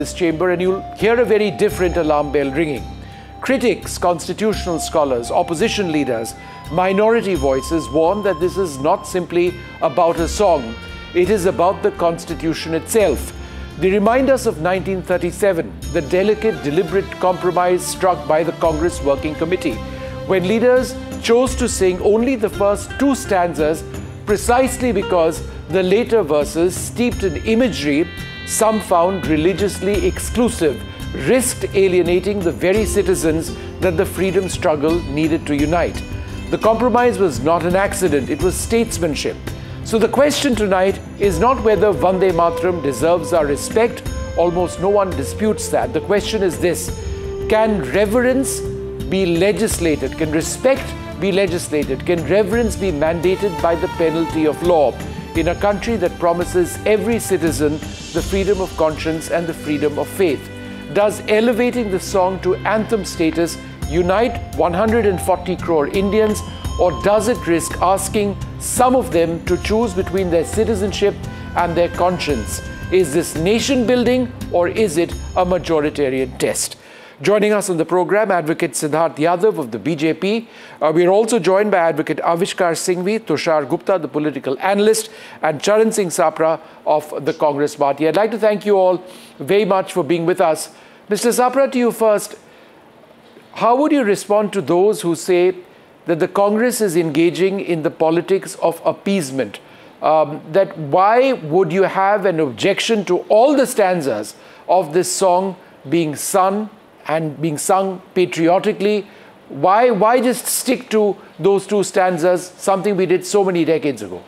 this chamber and you'll hear a very different alarm bell ringing. Critics, constitutional scholars, opposition leaders, minority voices warn that this is not simply about a song, it is about the Constitution itself. They remind us of 1937, the delicate, deliberate compromise struck by the Congress Working Committee, when leaders chose to sing only the first two stanzas precisely because the later verses, steeped in imagery, some found religiously exclusive, risked alienating the very citizens that the freedom struggle needed to unite. The compromise was not an accident, it was statesmanship. So the question tonight is not whether Vande Mataram deserves our respect. Almost no one disputes that. The question is this: can reverence be legislated? Can respect be legislated? Can reverence be mandated by the penalty of law in a country that promises every citizen the freedom of conscience and the freedom of faith? Does elevating the song to anthem status unite 140 crore Indians, or does it risk asking some of them to choose between their citizenship and their conscience? Is this nation building, or is it a majoritarian test? Joining us on the program, Advocate Siddharth Yadav of the BJP. We are also joined by Advocate Avishkar Singhvi, Tushar Gupta, the political analyst, and Charan Singh Sapra of the Congress Party. I'd like to thank you all very much for being with us. Mr. Sapra, to you first. How would you respond to those who say that the Congress is engaging in the politics of appeasement? That why would you have an objection to all the stanzas of this song being sung and being sung patriotically? Why just stick to those two stanzas, something we did so many decades ago?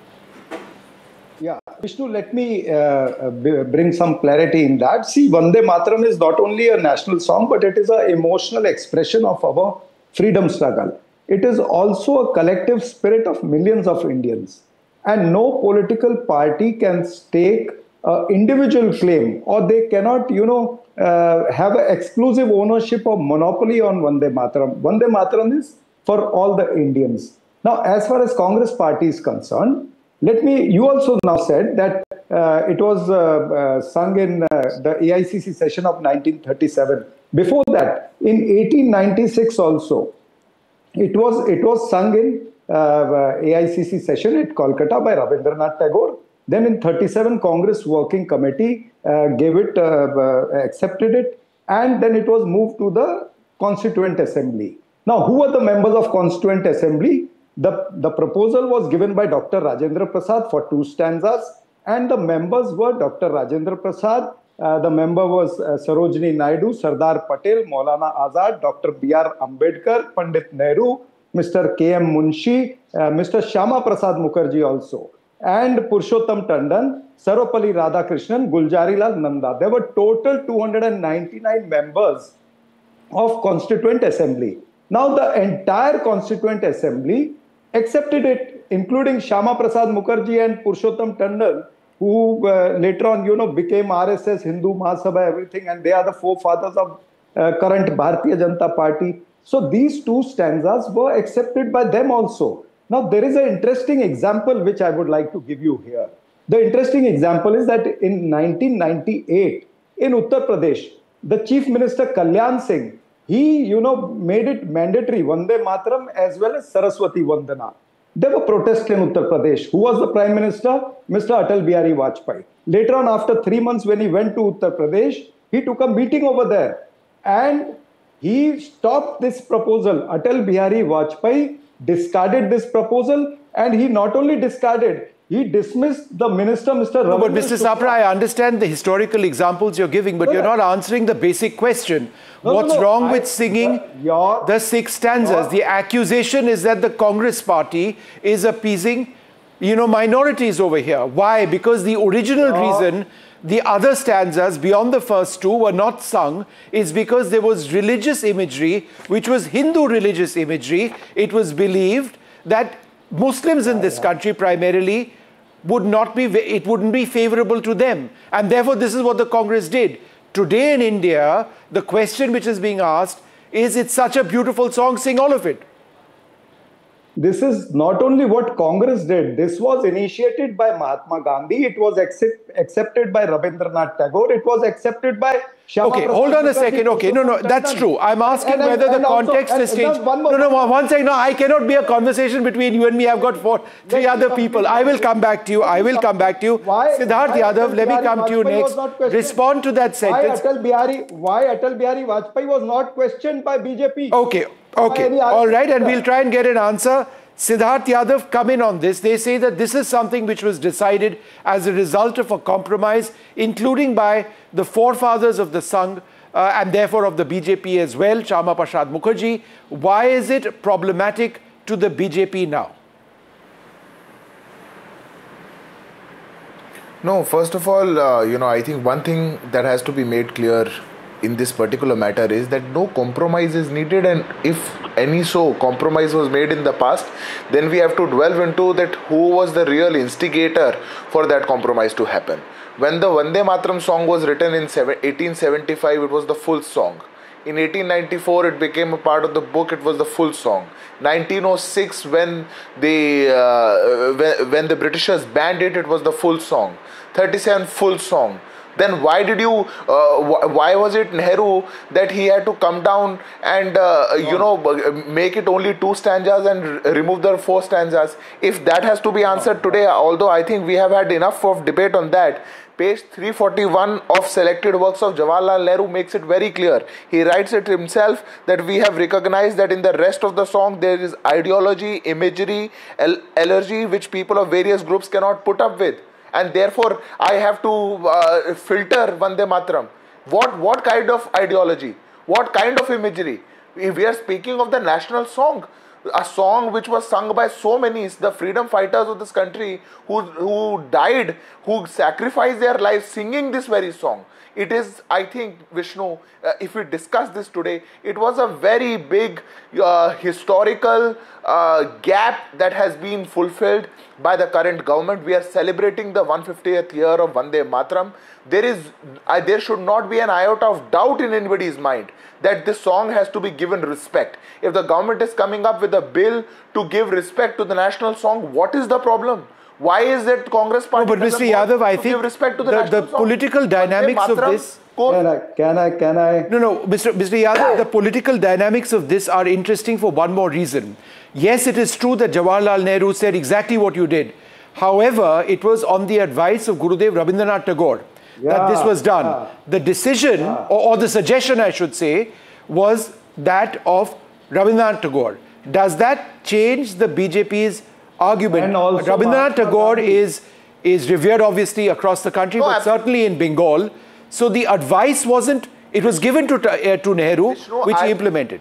Yeah, Vishnu, let me bring some clarity in that. See, Vande Mataram is not only a national song, but it is an emotional expression of our freedom struggle. It is also a collective spirit of millions of Indians. And no political party can stake individual claim, or they cannot, have an exclusive ownership or monopoly on Vande Mataram. Vande Mataram is for all the Indians. Now, as far as Congress party is concerned, you also now said that it was sung in the AICC session of 1937. Before that, in 1896 also, it was sung in AICC session at Kolkata by Rabindranath Tagore. Then in 37, Congress Working Committee accepted it, and then it was moved to the Constituent Assembly. Now, who are the members of Constituent Assembly? The proposal was given by Dr. Rajendra Prasad for two stanzas, and the members were Dr. Rajendra Prasad, the member was Sarojini Naidu, Sardar Patel, Maulana Azad, Dr. B.R. Ambedkar, Pandit Nehru, Mr. K.M. Munshi, Mr. Shyama Prasad Mukherjee also, and Purushottam Tandon, Sarvepalli Radhakrishnan, Gulzarilal Nanda. There were total 299 members of Constituent Assembly. Now the entire Constituent Assembly accepted it, including Shyama Prasad Mukherjee and Purushottam Tandon, who later on, became RSS, Hindu Mahasabha, everything, and they are the forefathers of current Bharatiya Janata Party. So these two stanzas were accepted by them also. Now there is an interesting example which I would like to give you here. The interesting example is that in 1998, in Uttar Pradesh, the Chief Minister Kalyan Singh, he, made it mandatory, Vande Mataram as well as Saraswati Vandana. There were protests in Uttar Pradesh. Who was the Prime Minister? Mr. Atal Bihari Vajpayee. Later on, after 3 months, when he went to Uttar Pradesh, he took a meeting over there and he stopped this proposal. Atal Bihari Vajpayee discarded this proposal, and he not only discarded, he dismissed the minister, Mr. No, but Mr. Sapra, I understand the historical examples you're giving, but you're not answering the basic question. What's wrong with singing the six stanzas? The accusation is that the Congress party is appeasing, minorities over here. Why? Because the original reason the other stanzas beyond the first two were not sung is because there was religious imagery, which was Hindu religious imagery. It was believed that Muslims in this country primarily wouldn't be favorable to them. And therefore, this is what the Congress did. Today in India, the question which is being asked is, it's such a beautiful song, sing all of it. This is not only what Congress did. This was initiated by Mahatma Gandhi. It was accepted by Rabindranath Tagore. It was accepted by Shyama Okay, Prasad hold on a Mukherjee, second. Okay, no, that's true. I'm asking And- whether the and also- context has and changed. just one more- No, one second. No, I cannot be a conversation between you and me. I've got three other people. I will come back to you. I will come back to you. Siddharth Yadav, let me come to you next. Respond to that sentence. Why Atal Bihari Vajpayee was not questioned by BJP? Okay, all right, and we'll try and get an answer. Siddharth Yadav come in on this. They say that this is something which was decided as a result of a compromise, including by the forefathers of the Sangh and therefore of the BJP as well, Shyama Prasad Mukherjee. Why is it problematic to the BJP now? No, first of all, I think one thing that has to be made clear in this particular matter is that no compromise is needed, and if any compromise was made in the past, then we have to delve into that who was the real instigator for that compromise to happen. When the Vande Mataram song was written in 1875, it was the full song. In 1894, it became a part of the book. It was the full song. 1906, when the Britishers banned it, it was the full song. 37, full song. Then why was it Nehru that he had to come down and make it only 2 stanzas and remove the 4 stanzas? If that has to be answered today, although I think we have had enough of debate on that, page 341 of Selected Works of Jawaharlal Nehru makes it very clear. He writes it himself that we have recognized that in the rest of the song there is ideology, imagery, allergy which people of various groups cannot put up with. And therefore, I have to filter Vande Mataram. What kind of ideology? What kind of imagery? We are speaking of the national song. A song which was sung by so many, the freedom fighters of this country who died, who sacrificed their lives singing this very song. It is, I think, Vishnu, if we discuss this today, it was a very big historical gap that has been fulfilled by the current government. We are celebrating the 150th year of Vande Mataram. There should not be an iota of doubt in anybody's mind that this song has to be given respect. If the government is coming up with a bill to give respect to the national song, what is the problem? Why is it Congress party? No, but Mr. Yadav, I think the political dynamics of this. Can I? No, Mr. Yadav, the political dynamics of this are interesting for one more reason. Yes, it is true that Jawaharlal Nehru said exactly what you did. However, it was on the advice of Gurudev Rabindranath Tagore that this was done. The decision, or the suggestion, I should say, was that of Rabindranath Tagore. Does that change the BJP's argument? Rabindranath Tagore is revered obviously across the country, but certainly in Bengal. So the advice wasn't, it was given to Nehru, which he implemented.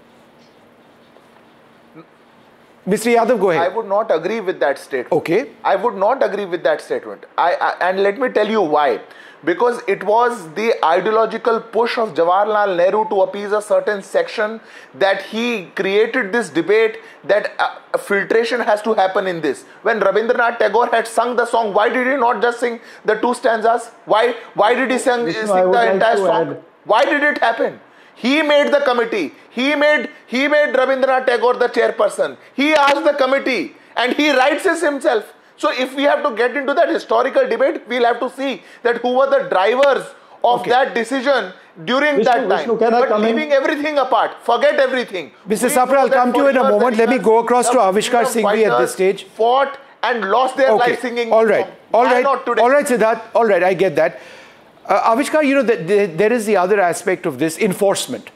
Mr. Yadav, go ahead. I would not agree with that statement. Okay. I would not agree with that statement. And let me tell you why. Because it was the ideological push of Jawaharlal Nehru to appease a certain section that he created this debate that filtration has to happen in this. When Rabindranath Tagore had sung the song, why did he not just sing the 2 stanzas? Why did he sing the entire song? Why did it happen? He made the committee. He made Rabindranath Tagore the chairperson. He asked the committee and he writes this himself. So if we have to get into that historical debate, we'll have to see that who were the drivers of that decision during that time. But leaving everything apart, forget everything. Mr. Sapra, I'll come to you in a moment. Let me go across to Avishkar Singhvi at this stage. Fought and lost their life singing. All right, Siddharth. All right, I get that. Avishkar, you know, there is the other aspect of this, enforcement.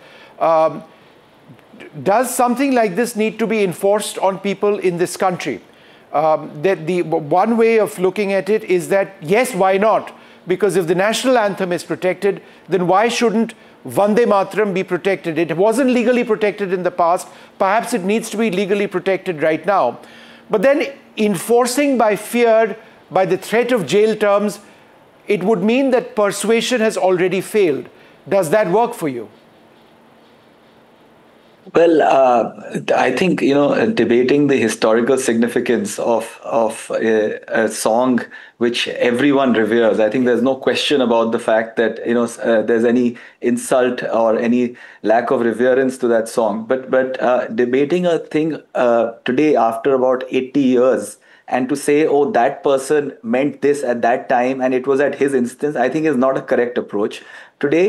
Does something like this need to be enforced on people in this country? The one way of looking at it is that, yes, why not? Because if the national anthem is protected, then why shouldn't Vande Mataram be protected? It wasn't legally protected in the past. Perhaps it needs to be legally protected right now. But then enforcing by fear, by the threat of jail terms, it would mean that persuasion has already failed. Does that work for you? Well, I think debating the historical significance of a song which everyone reveres. I think there's no question about the fact that there's any insult or any lack of reverence to that song. But debating a thing today after about 80 years and to say, oh, that person meant this at that time and it was at his instance, I think is not a correct approach. Today